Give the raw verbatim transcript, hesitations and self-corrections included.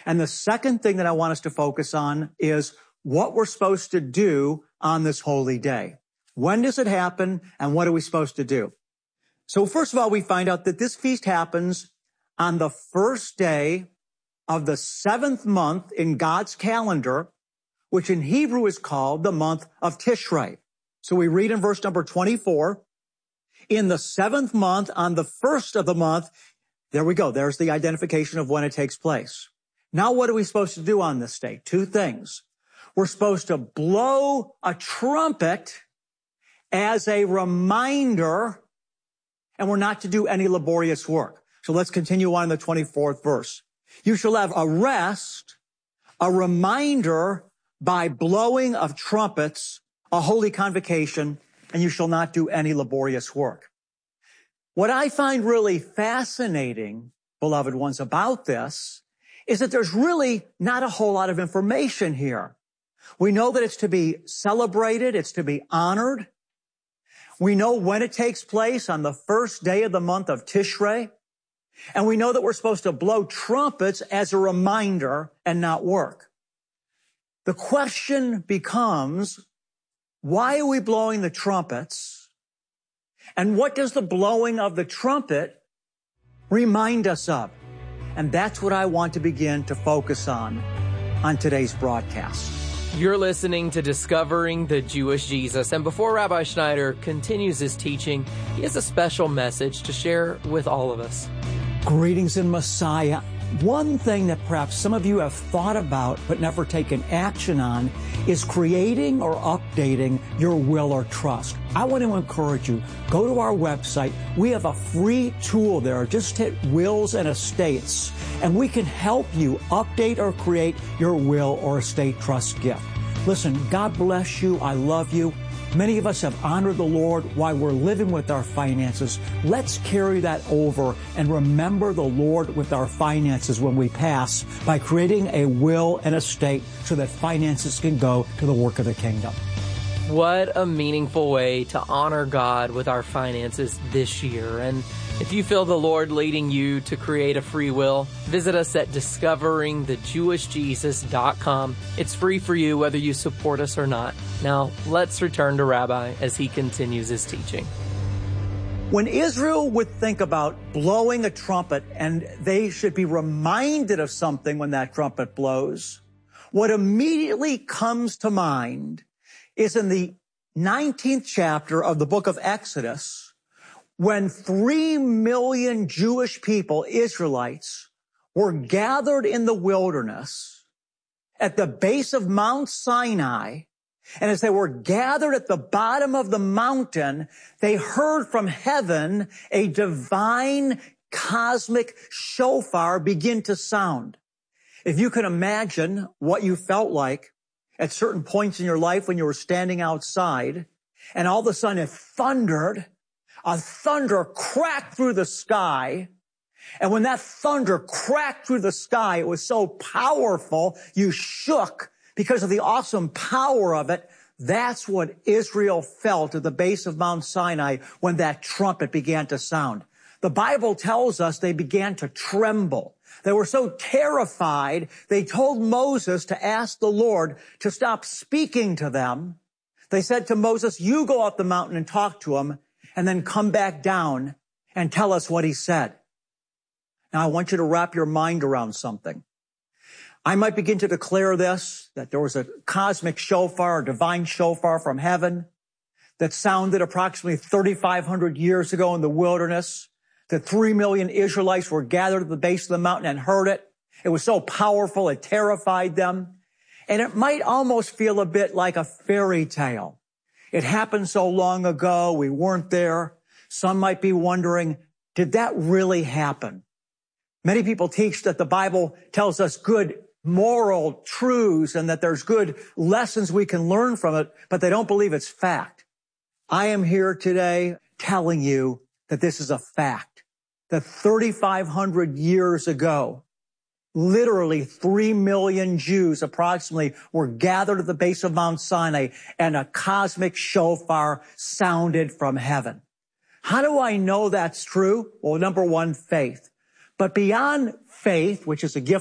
And the second thing that I want us to focus on is what we're supposed to do on this holy day. When does it happen, and what are we supposed to do? So first of all, we find out that this feast happens on the first day of the seventh month in God's calendar, which in Hebrew is called the month of Tishrei. So we read in verse number twenty-four, in the seventh month, on the first of the month, there we go. There's the identification of when it takes place. Now, what are we supposed to do on this day? Two things. We're supposed to blow a trumpet as a reminder, and we're not to do any laborious work. So let's continue on in the twenty-fourth verse. You shall have a rest, a reminder by blowing of trumpets, a holy convocation, and you shall not do any laborious work. What I find really fascinating, beloved ones, about this is that there's really not a whole lot of information here. We know that it's to be celebrated, it's to be honored. We know when it takes place on the first day of the month of Tishrei. And we know that we're supposed to blow trumpets as a reminder and not work. The question becomes, why are we blowing the trumpets? And what does the blowing of the trumpet remind us of? And that's what I want to begin to focus on on today's broadcast. You're listening to Discovering the Jewish Jesus. And before Rabbi Schneider continues his teaching, he has a special message to share with all of us. Greetings in Messiah. One thing that perhaps some of you have thought about but never taken action on is creating or updating your will or trust. I want to encourage you, go to our website. We have a free tool there. Just hit Wills and Estates, and we can help you update or create your will or estate trust gift. Listen, God bless you. I love you. Many of us have honored the Lord while we're living with our finances. Let's carry that over and remember the Lord with our finances when we pass by creating a will and estate so that finances can go to the work of the kingdom. What a meaningful way to honor God with our finances this year. And if you feel the Lord leading you to create a free will, visit us at discovering the jewish jesus dot com. It's free for you whether you support us or not. Now, let's return to Rabbi as he continues his teaching. When Israel would think about blowing a trumpet, and they should be reminded of something when that trumpet blows, what immediately comes to mind is in the nineteenth chapter of the book of Exodus, when three million Jewish people, Israelites, were gathered in the wilderness at the base of Mount Sinai. And as they were gathered at the bottom of the mountain, they heard from heaven a divine cosmic shofar begin to sound. If you can imagine what you felt like at certain points in your life when you were standing outside, and all of a sudden it thundered, a thunder cracked through the sky. And when that thunder cracked through the sky, it was so powerful, you shook because of the awesome power of it. That's what Israel felt at the base of Mount Sinai when that trumpet began to sound. The Bible tells us they began to tremble. They were so terrified, they told Moses to ask the Lord to stop speaking to them. They said to Moses, you go up the mountain and talk to him, and then come back down and tell us what he said. Now, I want you to wrap your mind around something. I might begin to declare this, that there was a cosmic shofar, a divine shofar from heaven that sounded approximately thirty-five hundred years ago in the wilderness. The three million Israelites were gathered at the base of the mountain and heard it. It was so powerful, it terrified them. And it might almost feel a bit like a fairy tale. It happened so long ago, we weren't there. Some might be wondering, did that really happen? Many people teach that the Bible tells us good moral truths and that there's good lessons we can learn from it, but they don't believe it's fact. I am here today telling you that this is a fact, that thirty-five hundred years ago, literally three million Jews approximately were gathered at the base of Mount Sinai, and a cosmic shofar sounded from heaven. How do I know that's true? Well, number one, faith. But beyond faith, which is a gift